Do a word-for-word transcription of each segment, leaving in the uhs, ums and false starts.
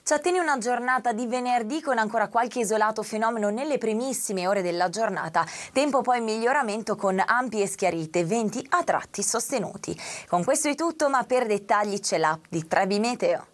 Ci attiene una giornata di venerdì con ancora qualche isolato fenomeno nelle primissime ore della giornata, tempo poi in miglioramento con ampie e schiarite, venti a tratti sostenuti. Con questo è tutto, ma per dettagli c'è l'app di Trebi Meteo.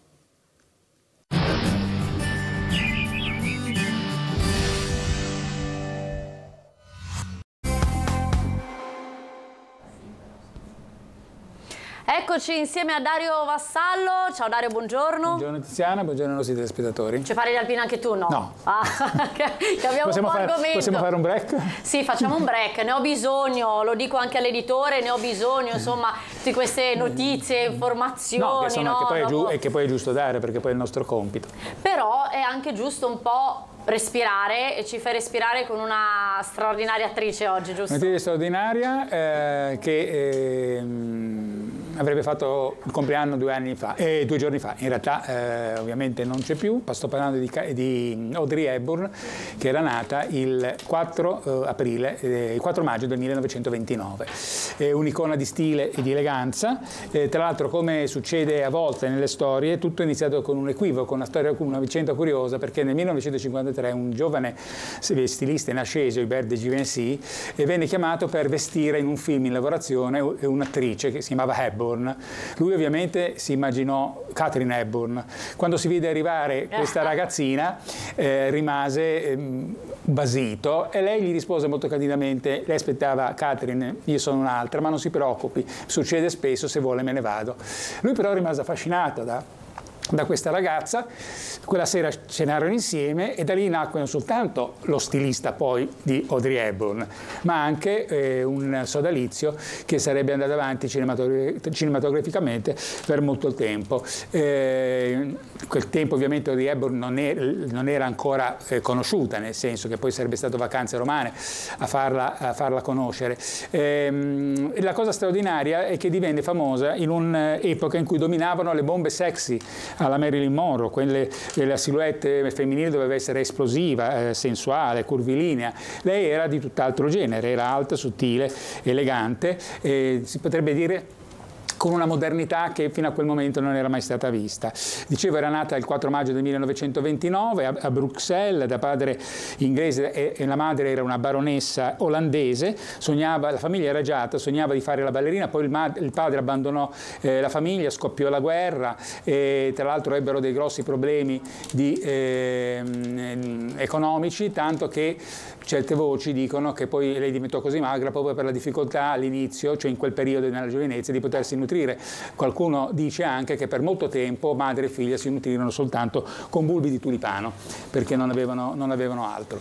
Eccoci insieme a Dario Vassallo. Ciao Dario, buongiorno. Buongiorno Tiziana, buongiorno ai nostri telespettatori. Ci fare gli alpini anche tu, no? No. Ah, che, che abbiamo possiamo, un po' fare, argomento. possiamo fare un break? Sì, facciamo un break, ne ho bisogno, lo dico anche all'editore, ne ho bisogno, insomma, di queste notizie, informazioni. No, che, sono, no? che, poi è giu- Dopo... e che poi è giusto dare, perché poi è il nostro compito. Però è anche giusto un po' respirare, e ci fai respirare con una straordinaria attrice oggi, giusto? Un'attrice straordinaria eh, che eh, avrebbe fatto il compleanno due anni fa, eh, due giorni fa. In realtà eh, ovviamente non c'è più. Sto parlando di, di Audrey Hepburn, che era nata il quattro eh, aprile, eh, il quattro maggio del millenovecentoventinove. È un'icona di stile e di eleganza. Eh, tra l'altro, come succede a volte nelle storie, tutto è iniziato con un equivoco, una storia, una vicenda curiosa, perché nel millenovecentocinquantatré un giovane stilista in ascesi, Hubert de Givenchy, venne chiamato per vestire in un film in lavorazione un'attrice che si chiamava Hepburn. Lui ovviamente si immaginò Katharine Hepburn. Quando si vide arrivare questa ragazzina eh, rimase eh, basito, e lei gli rispose molto candidamente: lei aspettava Katharine, io sono un'altra, ma non si preoccupi, succede spesso, se vuole me ne vado. Lui però rimase affascinato da da questa ragazza. Quella sera cenarono insieme e da lì nacque non soltanto lo stilista poi di Audrey Hepburn, ma anche eh, un sodalizio che sarebbe andato avanti cinematogra- cinematograficamente per molto tempo. Eh, quel tempo ovviamente Audrey Hepburn non, è, non era ancora eh, conosciuta, nel senso che poi sarebbe stato Vacanze Romane a farla, a farla conoscere. Eh, la cosa straordinaria è che divenne famosa in un'epoca in cui dominavano le bombe sexy alla Marilyn Monroe, quelle della silhouette femminile doveva essere esplosiva, eh, sensuale, curvilinea. Lei era di tutt'altro genere, era alta, sottile, elegante, e si potrebbe dire con una modernità che fino a quel momento non era mai stata vista. Dicevo, era nata il quattro maggio del millenovecentoventinove a, a Bruxelles, da padre inglese, e, e la madre era una baronessa olandese. Sognava, la famiglia era agiata, sognava di fare la ballerina, poi il, ma, il padre abbandonò eh, la famiglia, scoppiò la guerra, e tra l'altro ebbero dei grossi problemi di, eh, economici, tanto che certe voci dicono che poi lei diventò così magra proprio per la difficoltà all'inizio, cioè in quel periodo nella giovinezza, di potersi nutrire. Qualcuno dice anche che per molto tempo madre e figlia si nutrirono soltanto con bulbi di tulipano, perché non avevano, non avevano altro.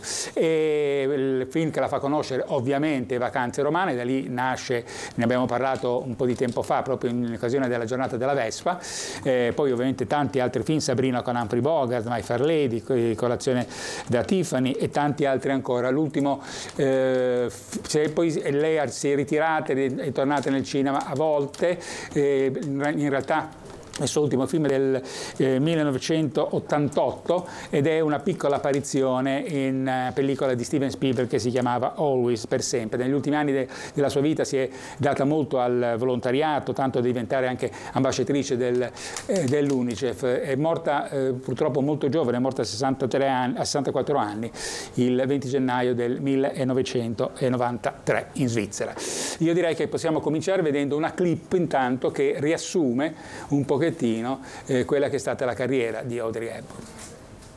E il film che la fa conoscere ovviamente è Vacanze Romane, da lì nasce, ne abbiamo parlato un po' di tempo fa, proprio in occasione della giornata della Vespa. Eh, poi ovviamente tanti altri film, Sabrina con Humphrey Bogart, My Fair Lady, Colazione da Tiffany e tanti altri ancora. L'ultimo, eh, poi lei si è ritirata e è tornata nel cinema a volte, eh, in realtà il suo ultimo film del eh, millenovecentottantotto, ed è una piccola apparizione in uh, pellicola di Steven Spielberg che si chiamava Always, per sempre. Negli ultimi anni de- della sua vita si è data molto al volontariato, tanto da diventare anche ambasciatrice del, eh, dell'Unicef. È morta eh, purtroppo molto giovane, è morta a, sessantatré anni, a sessantaquattro anni, il venti gennaio del millenovecentonovantatré in Svizzera. Io direi che possiamo cominciare vedendo una clip intanto che riassume un pochettino eh, quella che è stata la carriera di Audrey Hepburn.